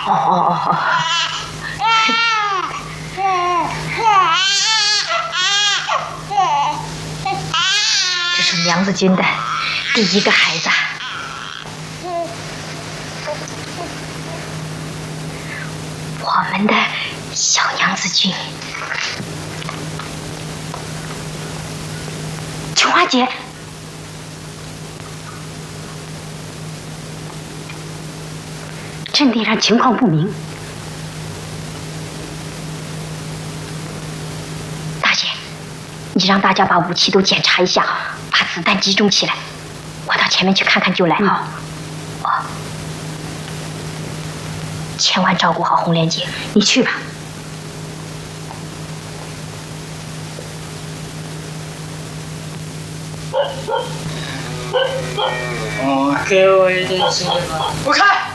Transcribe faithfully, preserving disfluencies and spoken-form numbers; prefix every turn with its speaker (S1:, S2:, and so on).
S1: 哦哦哦。这是娘子军的第一个孩子。我们的小娘子军。琼花姐。 阵地上情况不明，大姐，你让大家把武器都检查一下，把子弹集中起来。我到前面去看看就来啊！哦、嗯，千万照顾好红莲姐，你去吧。
S2: 哦，给我一点时间吧。
S3: 不开。